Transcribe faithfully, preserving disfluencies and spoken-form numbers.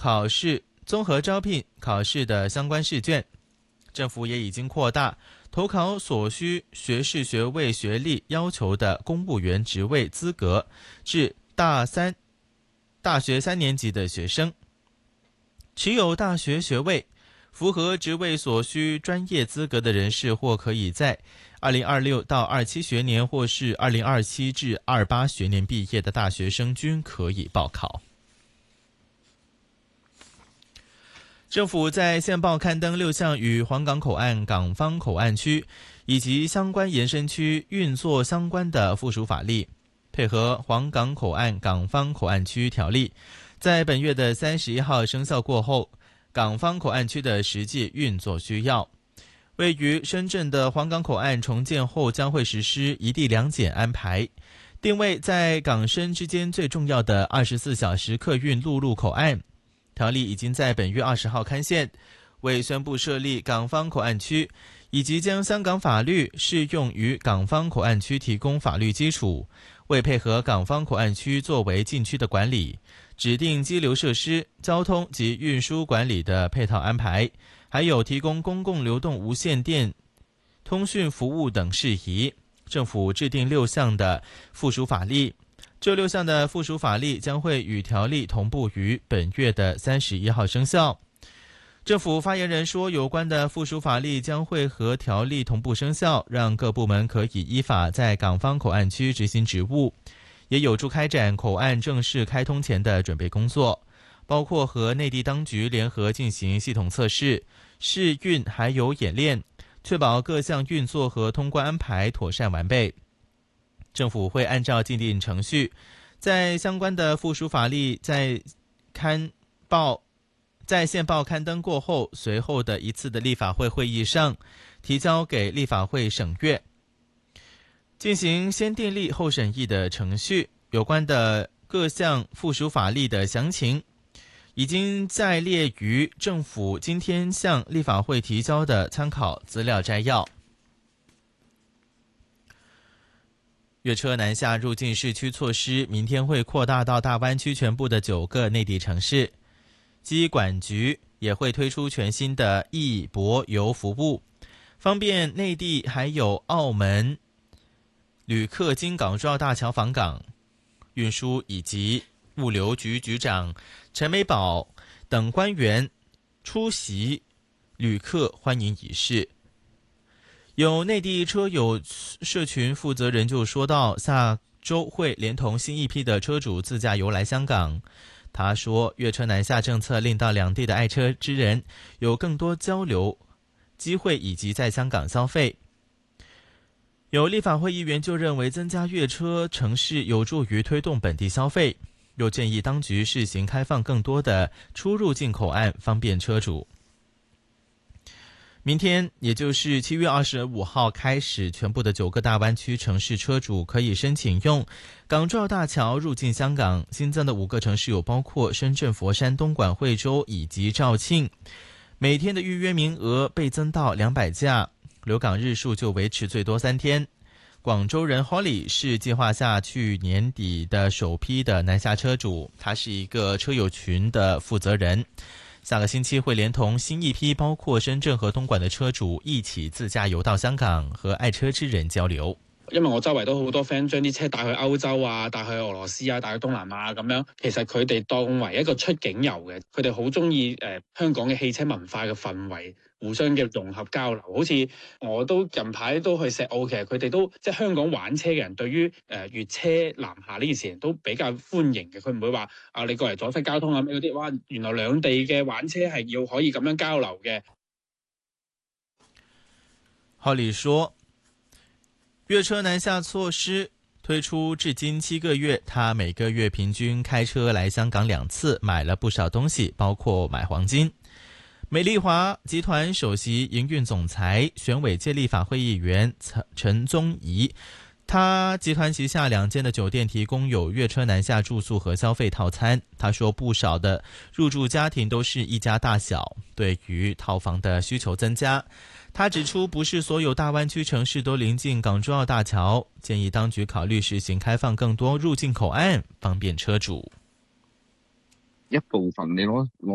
考试、综合招聘考试的相关试卷。政府也已经扩大投考所需学士学位学历要求的公务员职位资格至大三、大学三年级的学生。持有大学学位、符合职位所需专业资格的人士，或可以在二零二六到二七学年或是二零二七至二八学年毕业的大学生均可以报考。政府在线报刊登六项与黄港口岸港方口岸区以及相关延伸区运作相关的附属法例，配合黄港口岸港方口岸区条例，在本月的三十一号生效过后，港方口岸区的实际运作需要。位于深圳的黄港口岸重建后将会实施一地两检安排，定位在港深之间最重要的二十四小时客运陆路口岸。条例已经在本月二十号刊宪，为宣布设立港方口岸区以及将香港法律适用于港方口岸区提供法律基础，为配合港方口岸区作为禁区的管理，指定基流设施、交通及运输管理的配套安排，还有提供公共流动无线电通讯服务等事宜。政府制定六项的附属法例，这六项的附属法例将会与条例同步于本月的三十一号生效。政府发言人说，有关的附属法例将会和条例同步生效，让各部门可以依法在港方口岸区执行职务，也有助开展口岸正式开通前的准备工作，包括和内地当局联合进行系统测试、试运还有演练，确保各项运作和通关安排妥善完备。政府会按照既定程序，在相关的附属法例在刊报、在线报刊登过后，随后的一次的立法会会议上提交给立法会审阅，进行先订立后审议的程序。有关的各项附属法例的详情已经载列于政府今天向立法会提交的参考资料摘要。粤车南下入境市区措施明天会扩大到大湾区全部的九个内地城市，机管局也会推出全新的易博游服务，方便内地还有澳门旅客经港珠澳大桥访港。运输以及物流局局长陈美宝等官员出席旅客欢迎仪式。有内地车友社群负责人就说到，下周会连同新一批的车主自驾游来香港。他说，粤车南下政策令到两地的爱车之人有更多交流机会以及在香港消费。有立法会议员就认为，增加粤车城市有助于推动本地消费，又建议当局试行开放更多的出入境口岸，方便车主。明天，也就是七月二十五号开始，全部的九个大湾区城市车主可以申请用港珠澳大桥入境香港。新增的五个城市有包括深圳、佛山、东莞、惠州以及肇庆。每天的预约名额倍增到两百架，留港日数就维持最多三天。广州人 Holly 是计划下去年底的首批的南下车主，他是一个车友群的负责人。下个星期会連同新一批包括深圳和東莞的車主一起自駕遊到香港，和愛車之人交流。 因為我周圍都好多 friend 將啲車帶去歐洲啊，帶去俄羅斯啊，帶去東南亞咁樣，其實佢哋當為一個出境遊嘅，佢哋好中意誒香港嘅汽車文化嘅氛圍，互相嘅融合交流。好似我都近排都去石澳，其實佢哋都即係香港玩車嘅人，對於誒粵車南下呢件事都比較歡迎嘅。佢唔會話啊你過嚟阻塞交通啊咩嗰啲，哇原來兩地嘅玩車係要可以咁樣交流嘅。 郝禮說，粵車南下措施推出至今七個月，他每個月平均開車來香港兩次，買了不少東西，包括買黃金。美麗華集團首席營運總裁、選委界立法會議員陳宗儀，他集團旗下兩間的酒店提供有粵車南下住宿和消費套餐。他說，不少的入住家庭都是一家大小，對於套房的需求增加。他指出，不是所有大灣區城市都臨近港珠澳大橋，建議當局考慮實行開放更多入境口岸，方便車主。 一部分你攞攞